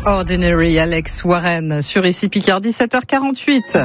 Ordinary, Alex Warren, sur ici Picardie, 7h48.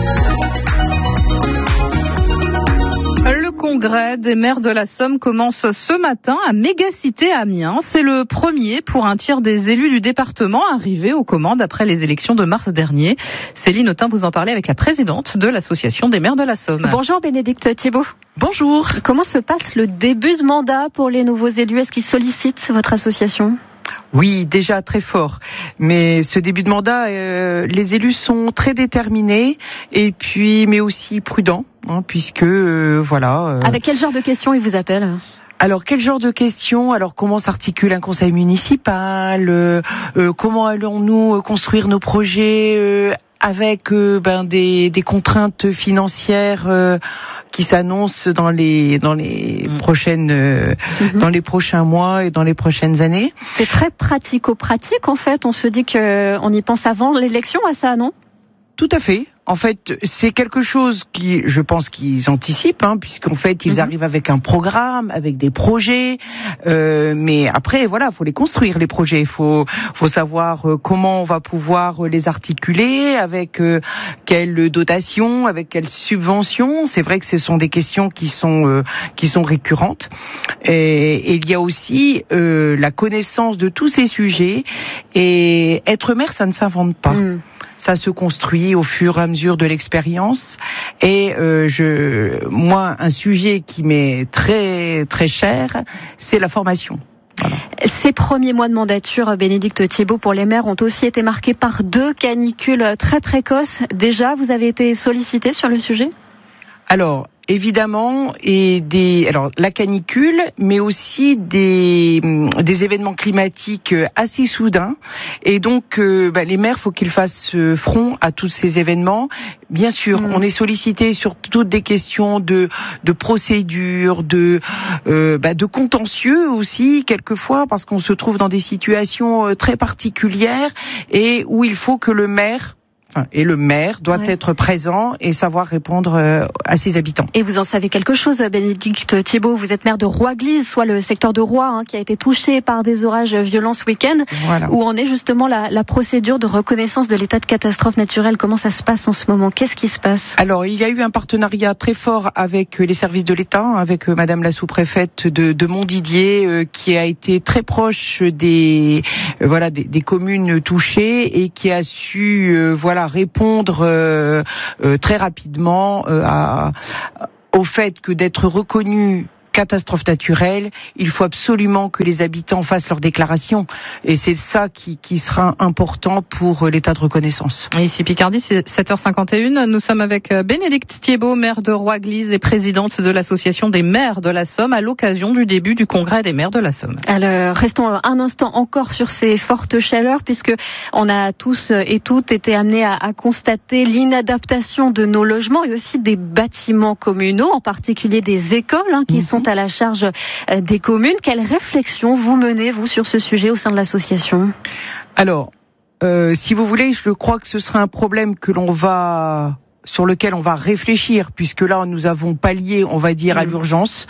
Le congrès des maires de la Somme commence ce matin à Mégacité Amiens. C'est le premier pour un tiers des élus du département arrivés aux commandes après les élections de mars dernier. Céline Autain, vous en parlez avec la présidente de l'association des maires de la Somme. Bonjour Bénédicte Thiebaud. Bonjour. Comment se passe le début de mandat pour les nouveaux élus? Est-ce qu'ils sollicitent votre association? Oui, déjà très fort. Mais ce début de mandat, les élus sont très déterminés et puis, mais aussi prudents, puisque voilà. Avec quel genre de questions ils vous appellent? Alors, quel genre de questions? Alors, comment s'articule un conseil municipal? Comment allons-nous construire nos projets avec des contraintes financières qui s'annoncent dans les prochaines dans les prochains mois et dans les prochaines années. C'est très pratico-pratique en fait. On se dit que on y pense avant l'élection à ça, non? Tout à fait. En fait, c'est quelque chose qui, je pense qu'ils anticipent, puisqu'en fait, ils arrivent avec un programme, avec des projets. Mais après, voilà, faut les construire, les projets. Faut savoir comment on va pouvoir les articuler, avec quelle dotation, avec quelle subvention. C'est vrai que ce sont des questions qui sont récurrentes. Et il y a aussi la connaissance de tous ces sujets. Et être maire, ça ne s'invente pas. Ça se construit au fur et à mesure de l'expérience. Et moi, un sujet qui m'est très très cher, c'est la formation. Voilà. Ces premiers mois de mandature, Bénédicte Thiebaud, pour les maires ont aussi été marqués par 2 canicules très précoces. Déjà, vous avez été sollicité sur le sujet ? Alors, évidemment, alors la canicule, mais aussi des événements climatiques assez soudains. Et donc, les maires, faut qu'ils fassent front à tous ces événements. Bien sûr, on est sollicité sur toutes des questions de procédure, de contentieux aussi quelquefois, parce qu'on se trouve dans des situations très particulières et où il faut que le maire doit être présent et savoir répondre à ses habitants. Et vous en savez quelque chose, Bénédicte Thiebaud. Vous êtes maire de Roi-Glise, soit le secteur de Roy, qui a été touché par des orages violents ce week-end. Voilà. Où en est justement la procédure de reconnaissance de l'état de catastrophe naturelle? Comment ça se passe en ce moment? Qu'est-ce qui se passe? Alors, il y a eu un partenariat très fort avec les services de l'État, avec Madame la sous-préfète de Montdidier, qui a été très proche des communes touchées et qui a su répondre très rapidement au fait que d'être reconnu catastrophe naturelle, il faut absolument que les habitants fassent leur déclaration. Et c'est ça qui sera important pour l'état de reconnaissance. Et ici Picardie, c'est 7h51. Nous sommes avec Bénédicte Thiebaud, maire de Roi-Glise et présidente de l'association des maires de la Somme, à l'occasion du début du congrès des maires de la Somme. Alors, restons un instant encore sur ces fortes chaleurs, puisque on a tous et toutes été amenés à constater l'inadaptation de nos logements et aussi des bâtiments communaux, en particulier des écoles qui sont à la charge des communes. Quelle réflexion vous menez, vous, sur ce sujet au sein de l'association? Alors, si vous voulez, je crois que ce sera un problème sur lequel on va réfléchir, puisque là nous avons pallié, on va dire, à l'urgence.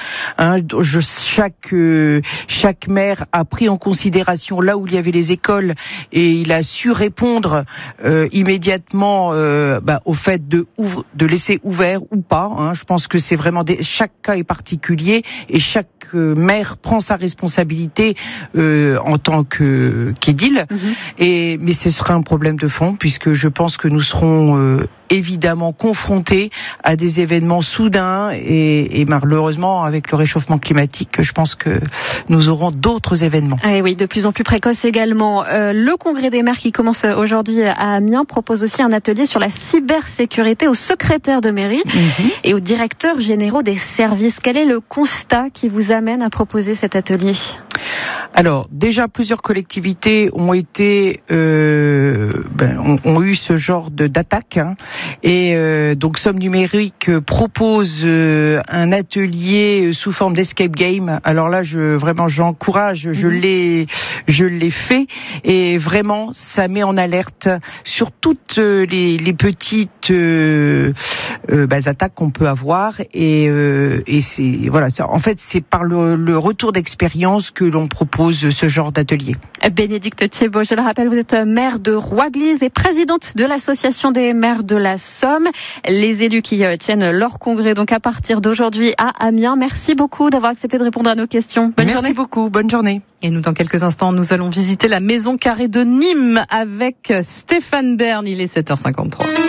Chaque maire a pris en considération là où il y avait les écoles et il a su répondre immédiatement au fait de laisser ouvert ou pas. Je pense que c'est vraiment chaque cas est particulier et chaque maire prend sa responsabilité en tant qu'édile. Mais ce sera un problème de fond, puisque je pense que nous serons évidemment confrontés à des événements soudains et malheureusement avec le réchauffement climatique, je pense que nous aurons d'autres événements. Ah oui, de plus en plus précoces également. Le congrès des maires qui commence aujourd'hui à Amiens propose aussi un atelier sur la cybersécurité aux secrétaires de mairie et aux directeurs généraux des services. Quel est le constat qui vous amène à proposer cet atelier? Alors, déjà, plusieurs collectivités ont été, ont eu ce genre d'attaque, et donc Somme Numérique propose un atelier sous forme d'escape game. Alors là, j'encourage, je l'ai fait, et vraiment, ça met en alerte sur toutes les petites attaques qu'on peut avoir, et c'est en fait c'est par le retour d'expérience que l'on on propose ce genre d'atelier. Bénédicte Thiebaud, je le rappelle, vous êtes maire de Roi-Glise et présidente de l'association des maires de la Somme. Les élus qui tiennent leur congrès donc à partir d'aujourd'hui à Amiens. Merci beaucoup d'avoir accepté de répondre à nos questions. Bonne journée. Merci beaucoup, bonne journée. Et nous, dans quelques instants, nous allons visiter la maison carrée de Nîmes avec Stéphane Bern. Il est 7h53.